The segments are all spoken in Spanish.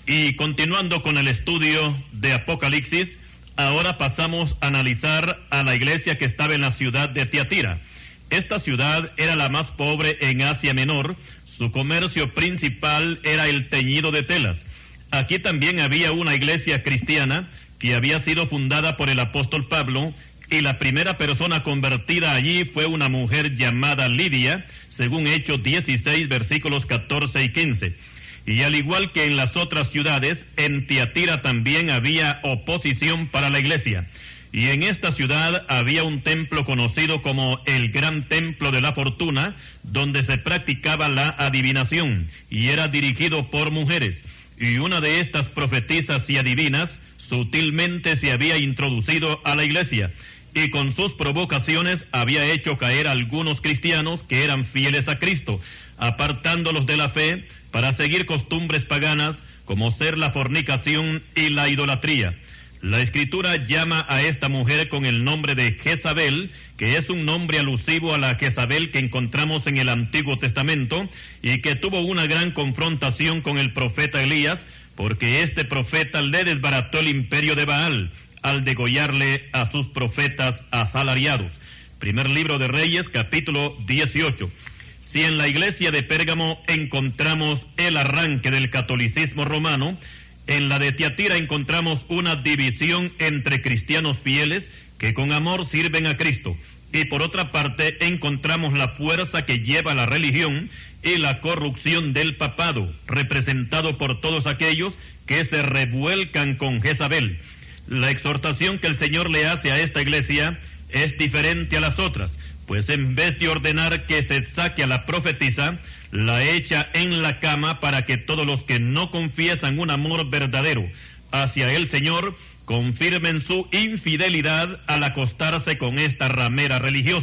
Y continuando con el estudio de Apocalipsis, ahora pasamos a analizar a la iglesia que estaba en la ciudad de Tiatira. Esta ciudad era la más pobre en Asia Menor. Su comercio principal era el teñido de telas. Aquí también había una iglesia cristiana que había sido fundada por el apóstol Pablo, y la primera persona convertida allí fue una mujer llamada Lidia, según Hechos 16, versículos 14 y 15. Y al igual que en las otras ciudades, en Tiatira también había oposición para la iglesia. Y en esta ciudad había un templo conocido como el Gran Templo de la Fortuna, donde se practicaba la adivinación, y era dirigido por mujeres. Y una de estas profetisas y adivinas sutilmente se había introducido a la iglesia, y con sus provocaciones había hecho caer a algunos cristianos que eran fieles a Cristo, apartándolos de la fe para seguir costumbres paganas como ser la fornicación y la idolatría. La Escritura llama a esta mujer con el nombre de Jezabel, que es un nombre alusivo a la Jezabel que encontramos en el Antiguo Testamento y que tuvo una gran confrontación con el profeta Elías, porque este profeta le desbarató el imperio de Baal al degollarle a sus profetas asalariados. Primer libro de Reyes, capítulo 18. Si en la iglesia de Pérgamo encontramos el arranque del catolicismo romano, en la de Tiatira encontramos una división entre cristianos fieles que con amor sirven a Cristo, y por otra parte encontramos la fuerza que lleva la religión y la corrupción del papado, representado por todos aquellos que se revuelcan con Jezabel. La exhortación que el Señor le hace a esta iglesia es diferente a las otras, pues en vez de ordenar que se saque a la profetisa, la echa en la cama para que todos los que no confiesan un amor verdadero hacia el Señor confirmen su infidelidad al acostarse con esta ramera religiosa.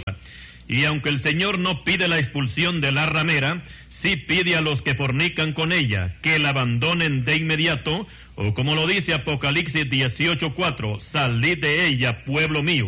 Y aunque el Señor no pide la expulsión de la ramera, sí pide a los que fornican con ella que la abandonen de inmediato, o como lo dice Apocalipsis 18:4, salid de ella, pueblo mío.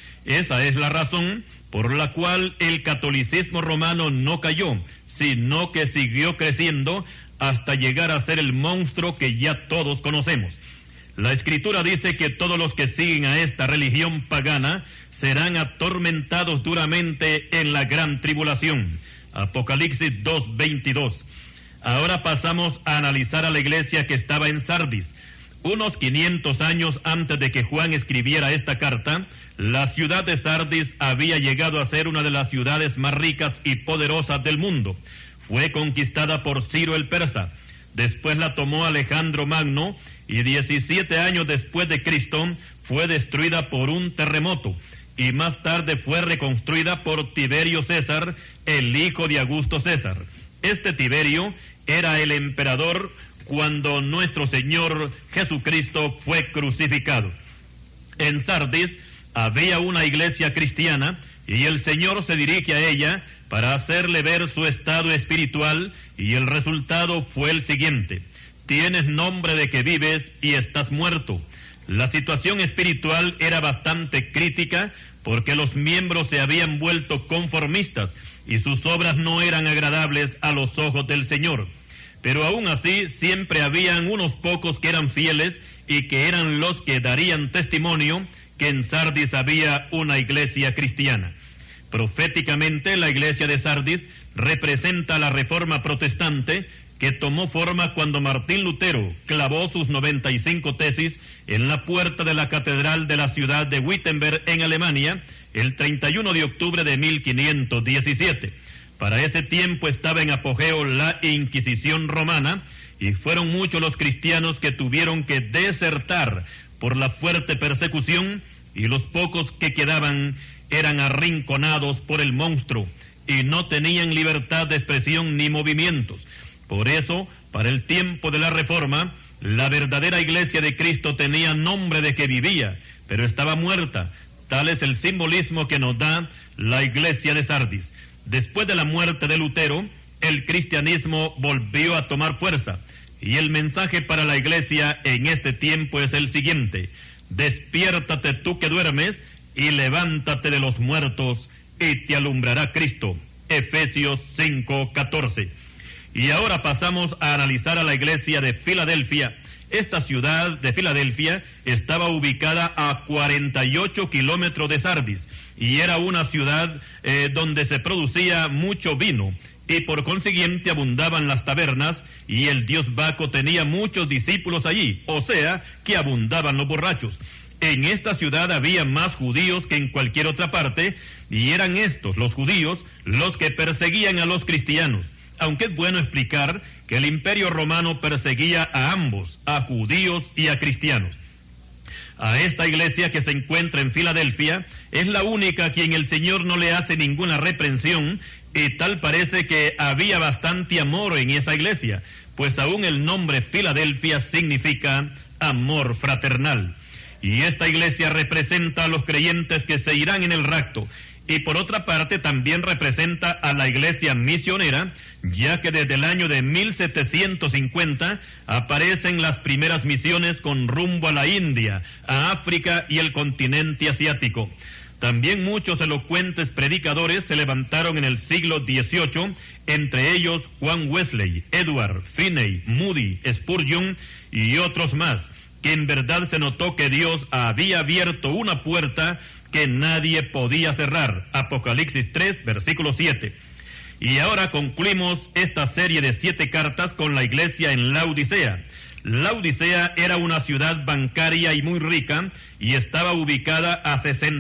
Esa es la razón por la cual el catolicismo romano no cayó, sino que siguió creciendo hasta llegar a ser el monstruo que ya todos conocemos. La Escritura dice que todos los que siguen a esta religión pagana serán atormentados duramente en la gran tribulación. Apocalipsis 2:22. Ahora pasamos a analizar a la iglesia que estaba en Sardis. Unos 500 años antes de que Juan escribiera esta carta, la ciudad de Sardis había llegado a ser una de las ciudades más ricas y poderosas del mundo. Fue conquistada por Ciro el Persa. Después la tomó Alejandro Magno y 17 años después de Cristo fue destruida por un terremoto, y más tarde fue reconstruida por Tiberio César, el hijo de Augusto César. Este Tiberio era el emperador cuando nuestro Señor Jesucristo fue crucificado. En Sardis había una iglesia cristiana y el Señor se dirige a ella para hacerle ver su estado espiritual, y el resultado fue el siguiente: tienes nombre de que vives y estás muerto. La situación espiritual era bastante crítica porque los miembros se habían vuelto conformistas y sus obras no eran agradables a los ojos del Señor. Pero aún así siempre habían unos pocos que eran fieles y que eran los que darían testimonio que en Sardis había una iglesia cristiana. Proféticamente, la iglesia de Sardis representa la reforma protestante que tomó forma cuando Martín Lutero clavó sus 95 tesis en la puerta de la catedral de la ciudad de Wittenberg en Alemania el 31 de octubre de 1517. Para ese tiempo estaba en apogeo la Inquisición romana y fueron muchos los cristianos que tuvieron que desertar por la fuerte persecución, y los pocos que quedaban eran arrinconados por el monstruo y no tenían libertad de expresión ni movimientos. Por eso, para el tiempo de la Reforma, la verdadera iglesia de Cristo tenía nombre de que vivía, pero estaba muerta. Tal es el simbolismo que nos da la iglesia de Sardis. Después de la muerte de Lutero, el cristianismo volvió a tomar fuerza, y el mensaje para la iglesia en este tiempo es el siguiente: despiértate tú que duermes y levántate de los muertos y te alumbrará Cristo. Efesios 5:14. Y ahora pasamos a analizar a la iglesia de Filadelfia, Esta ciudad de Filadelfia estaba ubicada a 48 kilómetros de Sardis y era una ciudad donde se producía mucho vino y por consiguiente abundaban las tabernas y el dios Baco tenía muchos discípulos allí, o sea que abundaban los borrachos. En esta ciudad había más judíos que en cualquier otra parte y eran estos, los judíos, los que perseguían a los cristianos. Aunque es bueno explicar que el Imperio Romano perseguía a ambos, a judíos y a cristianos. A esta iglesia que se encuentra en Filadelfia es la única a quien el Señor no le hace ninguna reprensión y tal parece que había bastante amor en esa iglesia, pues aún el nombre Filadelfia significa amor fraternal. Y esta iglesia representa a los creyentes que se irán en el rapto. Y por otra parte también representa a la iglesia misionera, ya que desde el año de 1750 aparecen las primeras misiones con rumbo a la India, a África y el continente asiático. También muchos elocuentes predicadores se levantaron en el siglo XVIII, entre ellos Juan Wesley, Edward, Finney, Moody, Spurgeon y otros más, que en verdad se notó que Dios había abierto una puerta que nadie podía cerrar. Apocalipsis 3, versículo 7. Y ahora concluimos esta serie de 7 cartas con la iglesia en Laodicea. Laodicea era una ciudad bancaria y muy rica y estaba ubicada a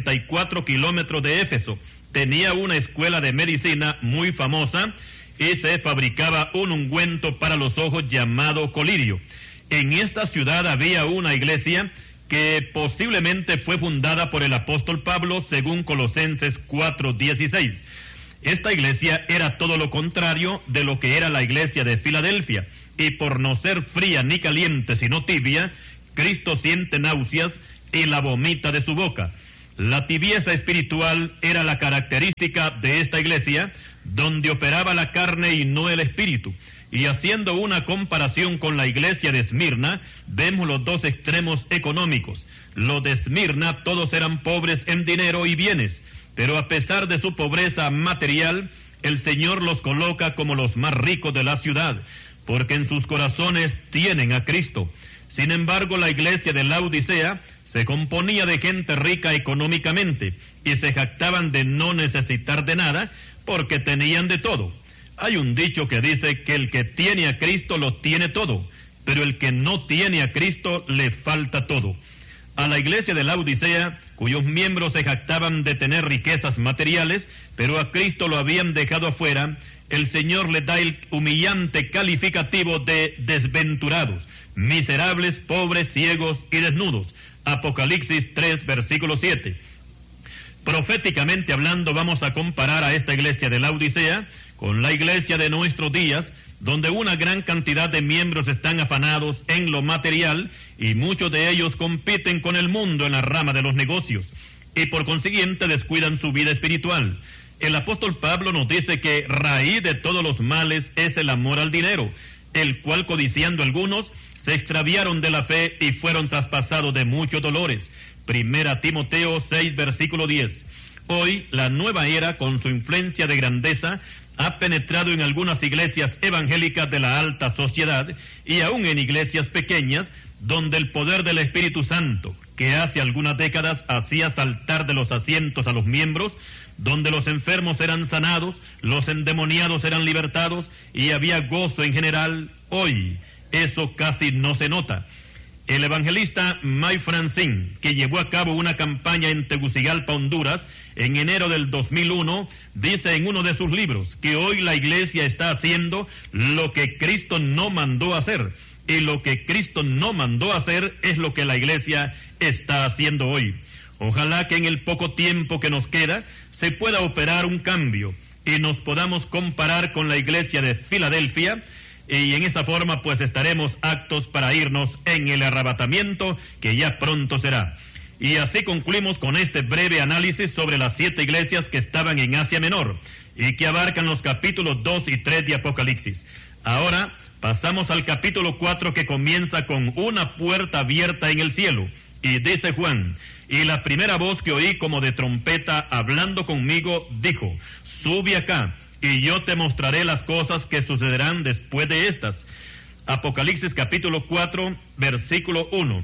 64 kilómetros de Éfeso. Tenía una escuela de medicina muy famosa y se fabricaba un ungüento para los ojos llamado colirio. En esta ciudad había una iglesia que posiblemente fue fundada por el apóstol Pablo según Colosenses 4:16. Esta iglesia era todo lo contrario de lo que era la iglesia de Filadelfia, y por no ser fría ni caliente sino tibia, Cristo siente náuseas y la vomita de su boca. La tibieza espiritual era la característica de esta iglesia, donde operaba la carne y no el espíritu. Y haciendo una comparación con la iglesia de Esmirna, vemos los dos extremos económicos. Los de Esmirna todos eran pobres en dinero y bienes, pero a pesar de su pobreza material, el Señor los coloca como los más ricos de la ciudad, porque en sus corazones tienen a Cristo. Sin embargo, la iglesia de Laodicea se componía de gente rica económicamente y se jactaban de no necesitar de nada porque tenían de todo. Hay un dicho que dice que el que tiene a Cristo lo tiene todo, pero el que no tiene a Cristo le falta todo. A la iglesia de Laodicea, cuyos miembros se jactaban de tener riquezas materiales, pero a Cristo lo habían dejado afuera, el Señor le da el humillante calificativo de desventurados, miserables, pobres, ciegos y desnudos. Apocalipsis 3, versículo 7. Proféticamente hablando, vamos a comparar a esta iglesia de Laodicea con la iglesia de nuestros días, donde una gran cantidad de miembros están afanados en lo material y muchos de ellos compiten con el mundo en la rama de los negocios y por consiguiente descuidan su vida espiritual. El apóstol Pablo nos dice que raíz de todos los males es el amor al dinero, el cual codiciando algunos se extraviaron de la fe y fueron traspasados de muchos dolores. Primera Timoteo 6, versículo 10. Hoy la nueva era, con su influencia de grandeza, ha penetrado en algunas iglesias evangélicas de la alta sociedad y aún en iglesias pequeñas, donde el poder del Espíritu Santo, que hace algunas décadas hacía saltar de los asientos a los miembros, donde los enfermos eran sanados, los endemoniados eran libertados y había gozo en general, hoy eso casi no se nota. El evangelista Mike Francine, que llevó a cabo una campaña en Tegucigalpa, Honduras, en enero del 2001, dice en uno de sus libros que hoy la iglesia está haciendo lo que Cristo no mandó hacer, y lo que Cristo no mandó hacer es lo que la iglesia está haciendo hoy. Ojalá que en el poco tiempo que nos queda se pueda operar un cambio y nos podamos comparar con la iglesia de Filadelfia, y en esa forma pues estaremos aptos para irnos en el arrebatamiento que ya pronto será. Y así concluimos con este breve análisis sobre las 7 iglesias que estaban en Asia Menor y que abarcan los capítulos 2 y 3 de Apocalipsis. Ahora pasamos al capítulo 4, que comienza con una puerta abierta en el cielo. Y dice Juan: y la primera voz que oí como de trompeta hablando conmigo dijo: sube acá, y yo te mostraré las cosas que sucederán después de estas. Apocalipsis capítulo 4, versículo 1.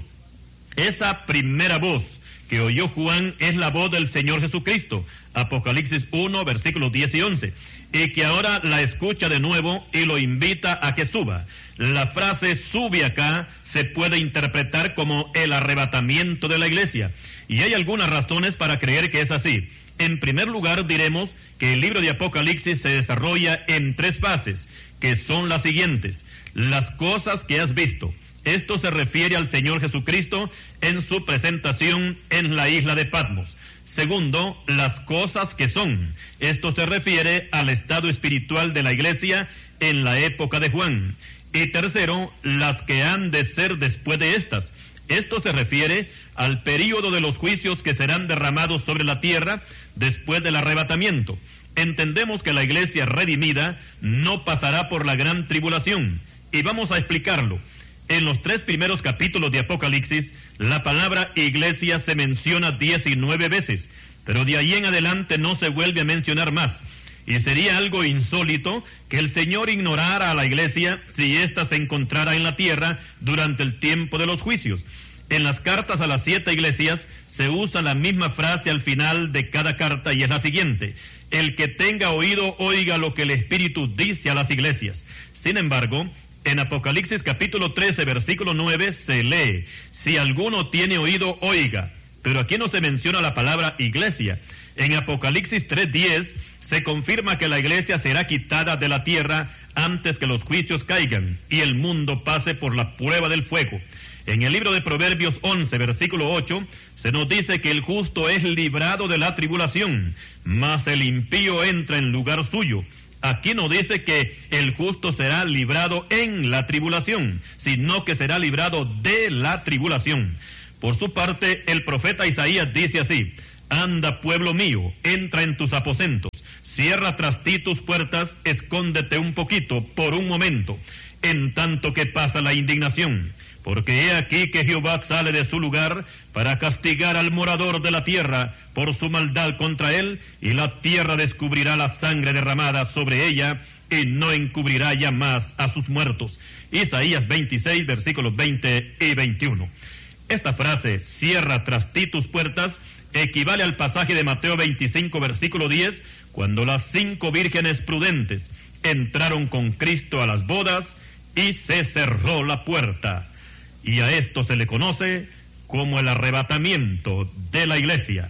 Esa primera voz que oyó Juan es la voz del Señor Jesucristo. Apocalipsis 1, versículos 10 y 11. Y que ahora la escucha de nuevo y lo invita a que suba. La frase sube acá se puede interpretar como el arrebatamiento de la iglesia. Y hay algunas razones para creer que es así. En primer lugar, diremos que el libro de Apocalipsis se desarrolla en 3 fases, que son las siguientes. Las cosas que has visto. Esto se refiere al Señor Jesucristo en su presentación en la isla de Patmos. Segundo, las cosas que son. Esto se refiere al estado espiritual de la iglesia en la época de Juan. Y tercero, las que han de ser después de estas. Esto se refiere al período de los juicios que serán derramados sobre la tierra después del arrebatamiento. Entendemos que la iglesia redimida no pasará por la gran tribulación. Y vamos a explicarlo. En los 3 primeros capítulos de Apocalipsis, la palabra iglesia se menciona 19 veces, pero de ahí en adelante no se vuelve a mencionar más. Y sería algo insólito que el Señor ignorara a la iglesia si ésta se encontrara en la tierra durante el tiempo de los juicios. En las cartas a las 7 iglesias se usa la misma frase al final de cada carta y es la siguiente: el que tenga oído oiga lo que el Espíritu dice a las iglesias. Sin embargo, en Apocalipsis capítulo 13, versículo 9 se lee: si alguno tiene oído, oiga. Pero aquí no se menciona la palabra iglesia. En Apocalipsis 3:10 se confirma que la iglesia será quitada de la tierra antes que los juicios caigan y el mundo pase por la prueba del fuego. En el libro de Proverbios 11, versículo 8, se nos dice que el justo es librado de la tribulación, mas el impío entra en lugar suyo. Aquí no dice que el justo será librado en la tribulación, sino que será librado de la tribulación. Por su parte, el profeta Isaías dice así: anda, pueblo mío, entra en tus aposentos, cierra tras ti tus puertas, escóndete un poquito, por un momento, en tanto que pasa la indignación. Porque he aquí que Jehová sale de su lugar para castigar al morador de la tierra por su maldad contra él, y la tierra descubrirá la sangre derramada sobre ella, y no encubrirá ya más a sus muertos. Isaías 26, versículos 20 y 21. Esta frase, cierra tras ti tus puertas, equivale al pasaje de Mateo 25, versículo 10, cuando las 5 vírgenes prudentes entraron con Cristo a las bodas y se cerró la puerta. Y a esto se le conoce como el arrebatamiento de la iglesia.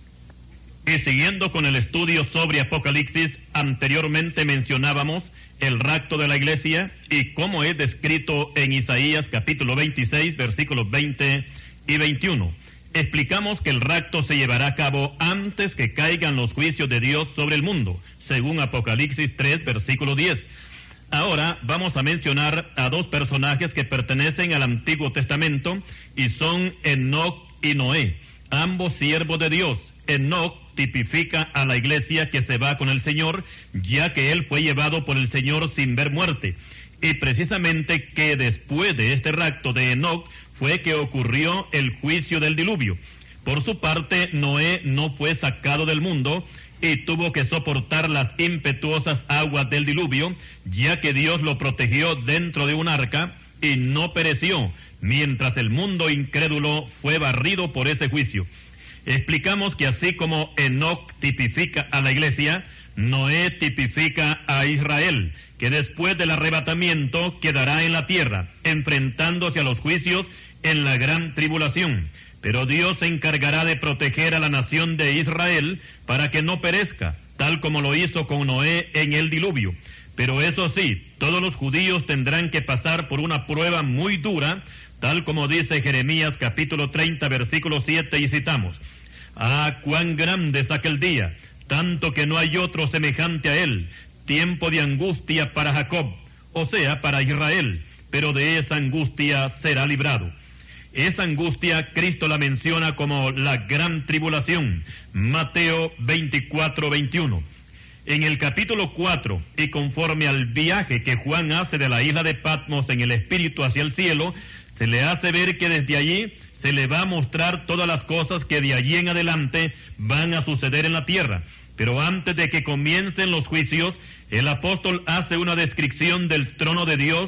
Y siguiendo con el estudio sobre Apocalipsis, anteriormente mencionábamos el rapto de la iglesia y cómo es descrito en Isaías capítulo 26, versículos 20 y 21. Explicamos que el rapto se llevará a cabo antes que caigan los juicios de Dios sobre el mundo, según Apocalipsis 3, versículo 10. Ahora vamos a mencionar a 2 personajes que pertenecen al Antiguo Testamento y son Enoc y Noé, ambos siervos de Dios. Enoc tipifica a la iglesia que se va con el Señor, ya que él fue llevado por el Señor sin ver muerte. Y precisamente que después de este rapto de Enoc fue que ocurrió el juicio del diluvio. Por su parte, Noé no fue sacado del mundo y tuvo que soportar las impetuosas aguas del diluvio, ya que Dios lo protegió dentro de un arca y no pereció, mientras el mundo incrédulo fue barrido por ese juicio. Explicamos que así como Enoc tipifica a la iglesia, Noé tipifica a Israel, que después del arrebatamiento quedará en la tierra, enfrentándose a los juicios en la gran tribulación. Pero Dios se encargará de proteger a la nación de Israel para que no perezca, tal como lo hizo con Noé en el diluvio. Pero eso sí, todos los judíos tendrán que pasar por una prueba muy dura, tal como dice Jeremías capítulo 30, versículo 7, y citamos: ah, cuán grande es aquel día, tanto que no hay otro semejante a él, tiempo de angustia para Jacob, o sea, para Israel, pero de esa angustia será librado. Esa angustia Cristo la menciona como la gran tribulación, Mateo 24, 21. En el capítulo 4, y conforme al viaje que Juan hace de la isla de Patmos en el espíritu hacia el cielo, se le hace ver que desde allí se le va a mostrar todas las cosas que de allí en adelante van a suceder en la tierra. Pero antes de que comiencen los juicios, el apóstol hace una descripción del trono de Dios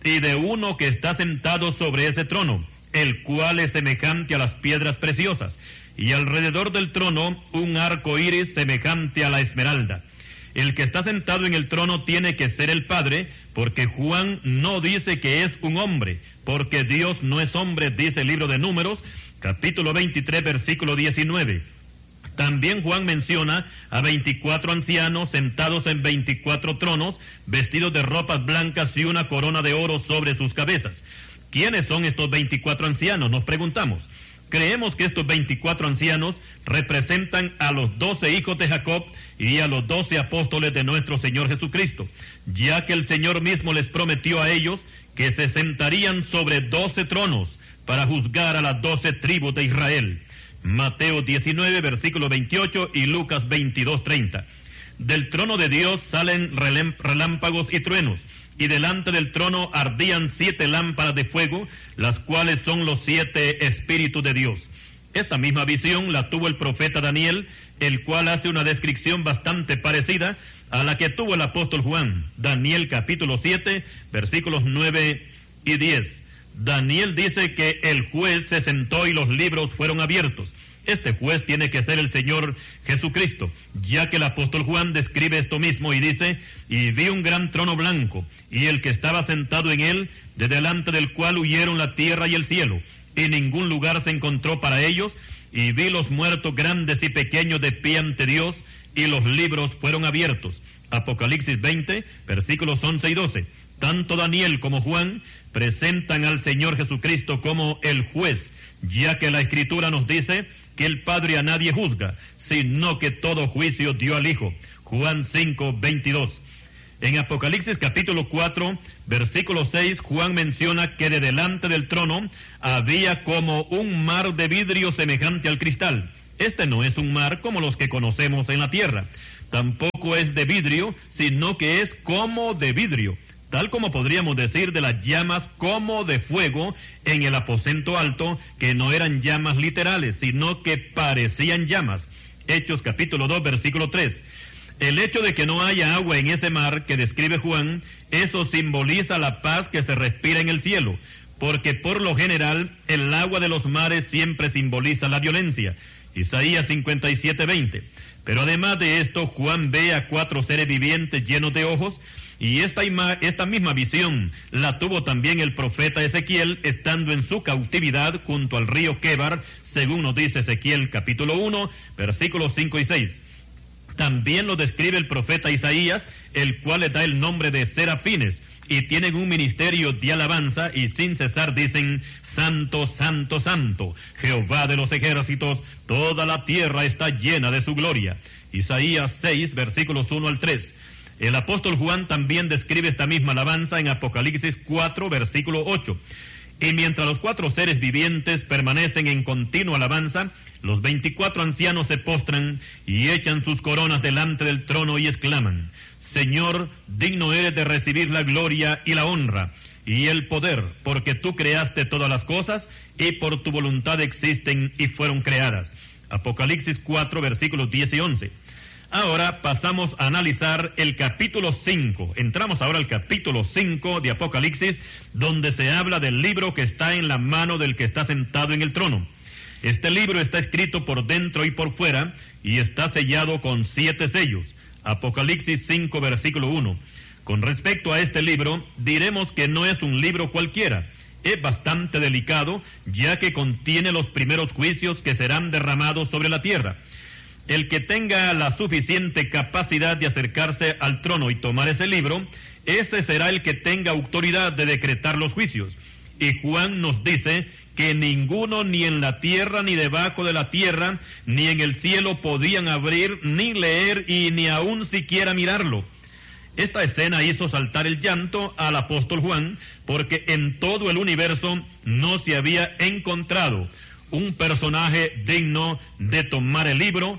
y de uno que está sentado sobre ese trono, el cual es semejante a las piedras preciosas, y alrededor del trono un arco iris semejante a la esmeralda. El que está sentado en el trono tiene que ser el Padre, porque Juan no dice que es un hombre, porque Dios no es hombre, dice el libro de Números, capítulo 23, versículo 19. También Juan menciona a 24 ancianos sentados en 24 tronos, vestidos de ropas blancas y una corona de oro sobre sus cabezas. ¿Quiénes son estos 24 ancianos? Nos preguntamos. Creemos que estos 24 ancianos representan a los 12 hijos de Jacob y a los 12 apóstoles de nuestro Señor Jesucristo, ya que el Señor mismo les prometió a ellos que se sentarían sobre 12 tronos para juzgar a las 12 tribus de Israel. Mateo 19, versículo 28 y Lucas 22, 30. Del trono de Dios salen relámpagos y truenos, y delante del trono ardían 7 lámparas de fuego, las cuales son los 7 espíritus de Dios. Esta misma visión la tuvo el profeta Daniel, el cual hace una descripción bastante parecida a la que tuvo el apóstol Juan. Daniel capítulo 7, versículos 9 y 10. Daniel dice que el juez se sentó y los libros fueron abiertos. Este juez tiene que ser el Señor Jesucristo, ya que el apóstol Juan describe esto mismo y dice: y vi un gran trono blanco, y el que estaba sentado en él, de delante del cual huyeron la tierra y el cielo, y ningún lugar se encontró para ellos, y vi los muertos grandes y pequeños de pie ante Dios, y los libros fueron abiertos. Apocalipsis 20, versículos 11 y 12. Tanto Daniel como Juan presentan al Señor Jesucristo como el juez, ya que la Escritura nos dice que el Padre a nadie juzga, sino que todo juicio dio al Hijo. Juan 5, 22. En Apocalipsis capítulo 4, versículo 6, Juan menciona que de delante del trono había como un mar de vidrio semejante al cristal. Este no es un mar como los que conocemos en la tierra, tampoco es de vidrio, sino que es como de vidrio, tal como podríamos decir de las llamas como de fuego en el aposento alto, que no eran llamas literales, sino que parecían llamas. Hechos capítulo 2, versículo 3. El hecho de que no haya agua en ese mar que describe Juan, eso simboliza la paz que se respira en el cielo, porque por lo general el agua de los mares siempre simboliza la violencia. Isaías 57, 20. Pero además de esto, Juan ve a 4 seres vivientes llenos de ojos, y esta misma visión la tuvo también el profeta Ezequiel, estando en su cautividad junto al río Quebar, según nos dice Ezequiel capítulo 1, versículos 5 y 6. También lo describe el profeta Isaías, el cual le da el nombre de serafines, y tienen un ministerio de alabanza, y sin cesar dicen: Santo, Santo, Santo, Jehová de los ejércitos, toda la tierra está llena de su gloria. Isaías 6, versículos 1 al 3. El apóstol Juan también describe esta misma alabanza en Apocalipsis 4, versículo 8. Y mientras los 4 seres vivientes permanecen en continua alabanza, los 24 ancianos se postran y echan sus coronas delante del trono y exclaman: Señor, digno eres de recibir la gloria y la honra y el poder, porque tú creaste todas las cosas y por tu voluntad existen y fueron creadas. Apocalipsis 4, versículos 10 y 11. Ahora pasamos a analizar el capítulo 5. Entramos ahora al capítulo 5 de Apocalipsis, donde se habla del libro que está en la mano del que está sentado en el trono. Este libro está escrito por dentro y por fuera y está sellado con 7 sellos. Apocalipsis 5, versículo 1. Con respecto a este libro, diremos que no es un libro cualquiera. Es bastante delicado, ya que contiene los primeros juicios que serán derramados sobre la tierra. El que tenga la suficiente capacidad de acercarse al trono y tomar ese libro, ese será el que tenga autoridad de decretar los juicios. Y Juan nos dice que ninguno, ni en la tierra, ni debajo de la tierra, ni en el cielo podían abrir, ni leer, y ni aun siquiera mirarlo. Esta escena hizo saltar el llanto al apóstol Juan, porque en todo el universo no se había encontrado un personaje digno de tomar el libro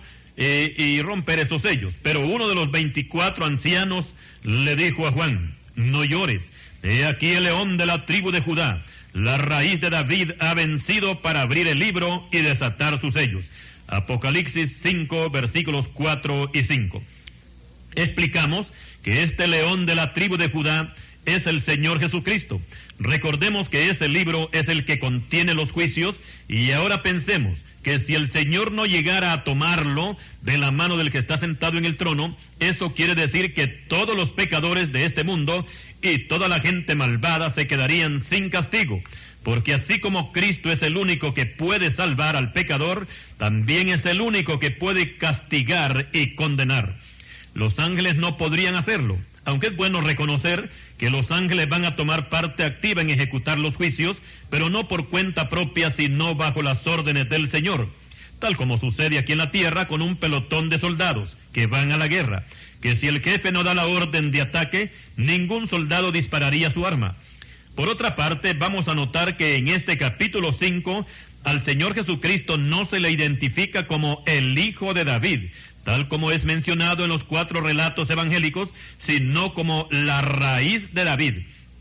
y romper esos sellos. Pero uno de los 24 ancianos le dijo a Juan: no llores, he aquí el león de la tribu de Judá, la raíz de David ha vencido para abrir el libro y desatar sus sellos. Apocalipsis 5, versículos 4 y 5. Explicamos que este león de la tribu de Judá es el Señor Jesucristo, Recordemos que ese libro es el que contiene los juicios, y ahora pensemos que si el Señor no llegara a tomarlo de la mano del que está sentado en el trono, eso quiere decir que todos los pecadores de este mundo y toda la gente malvada se quedarían sin castigo, porque así como Cristo es el único que puede salvar al pecador, también es el único que puede castigar y condenar. Los ángeles no podrían hacerlo, aunque es bueno reconocer que los ángeles van a tomar parte activa en ejecutar los juicios, pero no por cuenta propia, sino bajo las órdenes del Señor, tal como sucede aquí en la tierra con un pelotón de soldados que van a la guerra, que si el jefe no da la orden de ataque, ningún soldado dispararía su arma. Por otra parte, vamos a notar que en este capítulo 5, al Señor Jesucristo no se le identifica como el Hijo de David, tal como es mencionado en los 4 relatos evangélicos, sino como la raíz de David.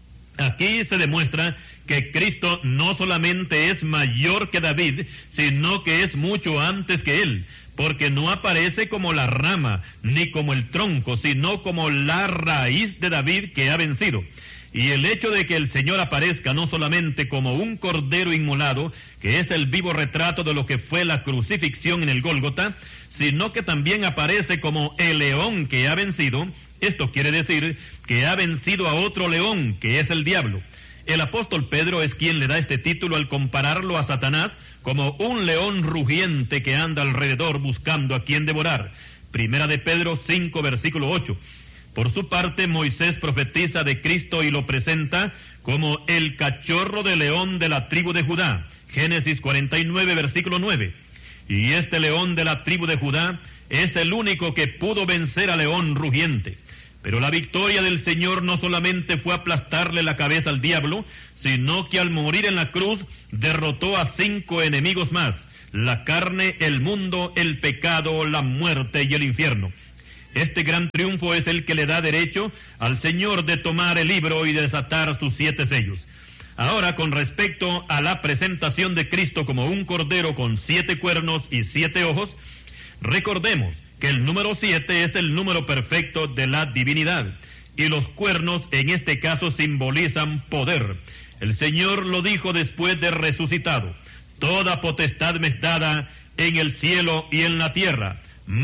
Aquí se demuestra que Cristo no solamente es mayor que David, sino que es mucho antes que él, porque no aparece como la rama, ni como el tronco, sino como la raíz de David que ha vencido. Y el hecho de que el Señor aparezca no solamente como un cordero inmolado, que es el vivo retrato de lo que fue la crucifixión en el Gólgota, sino que también aparece como el león que ha vencido. Esto quiere decir que ha vencido a otro león, que es el diablo. El apóstol Pedro es quien le da este título al compararlo a Satanás como un león rugiente que anda alrededor buscando a quien devorar. Primera de Pedro 5, versículo 8. Por su parte, Moisés profetiza de Cristo y lo presenta como el cachorro de león de la tribu de Judá. Génesis 49, versículo 9. Y este león de la tribu de Judá es el único que pudo vencer al león rugiente. Pero la victoria del Señor no solamente fue aplastarle la cabeza al diablo, sino que al morir en la cruz derrotó a 5 enemigos más: la carne, el mundo, el pecado, la muerte y el infierno. Este gran triunfo es el que le da derecho al Señor de tomar el libro y de desatar sus 7 sellos. Ahora, con respecto a la presentación de Cristo como un cordero con 7 cuernos y 7 ojos, recordemos que el número 7 es el número perfecto de la divinidad, y los cuernos en este caso simbolizan poder. El Señor lo dijo después de resucitado: toda potestad me es dada en el cielo y en la tierra.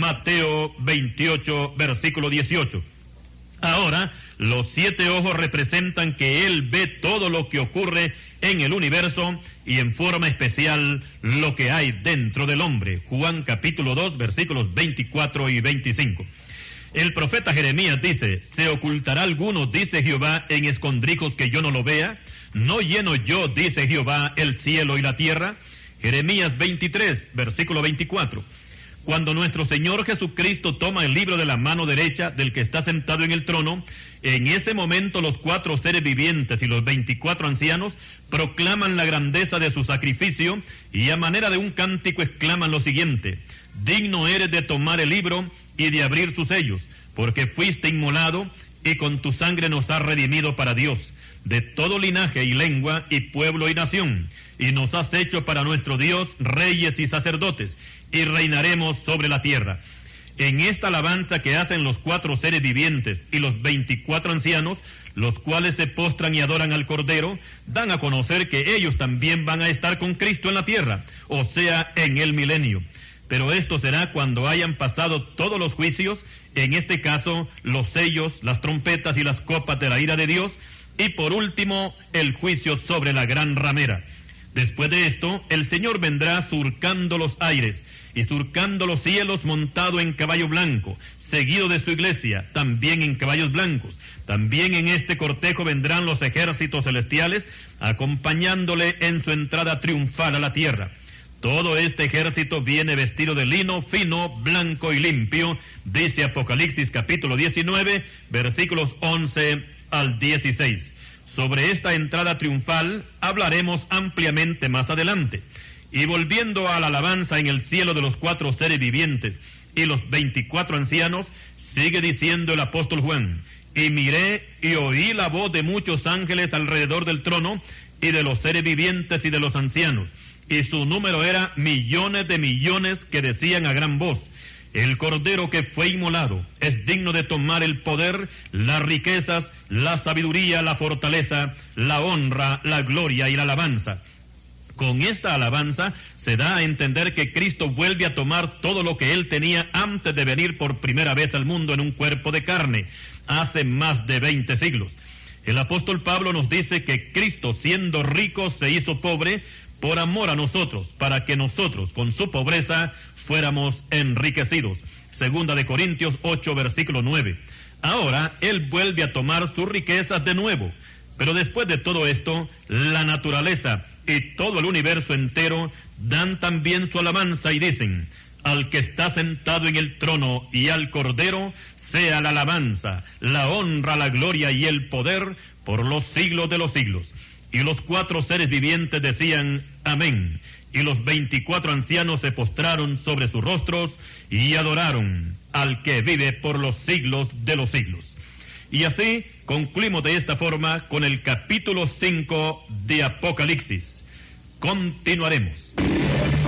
Mateo 28, versículo 18. Ahora, los 7 ojos representan que Él ve todo lo que ocurre en el universo y en forma especial lo que hay dentro del hombre. Juan capítulo 2, versículos 24 y 25. El profeta Jeremías dice: ¿se ocultará alguno, dice Jehová, en escondrijos que yo no lo vea? ¿No lleno yo, dice Jehová, el cielo y la tierra? Jeremías 23, versículo 24. Cuando nuestro Señor Jesucristo toma el libro de la mano derecha del que está sentado en el trono, en ese momento los 4 seres vivientes y los 24 ancianos proclaman la grandeza de su sacrificio, y a manera de un cántico exclaman lo siguiente: digno eres de tomar el libro y de abrir sus sellos, porque fuiste inmolado y con tu sangre nos has redimido para Dios, de todo linaje y lengua y pueblo y nación, y nos has hecho para nuestro Dios reyes y sacerdotes, y reinaremos sobre la tierra. En esta alabanza que hacen los 4 seres vivientes y los 24 ancianos, los cuales se postran y adoran al Cordero, dan a conocer que ellos también van a estar con Cristo en la tierra, o sea, en el milenio. Pero esto será cuando hayan pasado todos los juicios, en este caso los sellos, las trompetas y las copas de la ira de Dios, y por último el juicio sobre la gran ramera. Después de esto, el Señor vendrá surcando los aires y surcando los cielos montado en caballo blanco, seguido de su iglesia, también en caballos blancos. También en este cortejo vendrán los ejércitos celestiales, acompañándole en su entrada triunfal a la tierra. Todo este ejército viene vestido de lino fino, blanco y limpio, dice Apocalipsis capítulo 19, versículos 11 al 16. Sobre esta entrada triunfal hablaremos ampliamente más adelante. Y volviendo a la alabanza en el cielo de los 4 seres vivientes y los 24 ancianos, sigue diciendo el apóstol Juan: y miré y oí la voz de muchos ángeles alrededor del trono y de los seres vivientes y de los ancianos, y su número era millones de millones, que decían a gran voz: el Cordero que fue inmolado es digno de tomar el poder, las riquezas, la sabiduría, la fortaleza, la honra, la gloria y la alabanza. Con esta alabanza se da a entender que Cristo vuelve a tomar todo lo que él tenía antes de venir por primera vez al mundo en un cuerpo de carne, hace más de 20 siglos. El apóstol Pablo nos dice que Cristo, siendo rico, se hizo pobre por amor a nosotros, para que nosotros, con su pobreza, fuéramos enriquecidos. Segunda de Corintios 8, versículo 9. Ahora, él vuelve a tomar sus riquezas de nuevo. Pero después de todo esto, la naturaleza y todo el universo entero dan también su alabanza y dicen: al que está sentado en el trono y al Cordero, sea la alabanza, la honra, la gloria y el poder por los siglos de los siglos. Y los 4 seres vivientes decían: amén. Y los 24 ancianos se postraron sobre sus rostros y adoraron al que vive por los siglos de los siglos. Y así concluimos de esta forma con el capítulo 5 de Apocalipsis. Continuaremos.